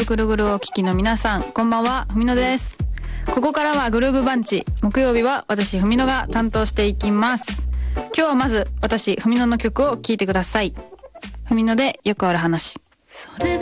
ブくるぐるをお聞きの皆さん、こんばんは、ふみのです。ここからはグルーブバンチ。木曜日は私、ふみのが担当していきます。今日はまず私、ふみのの曲を聴いてください。ふみのでよくある話。 それで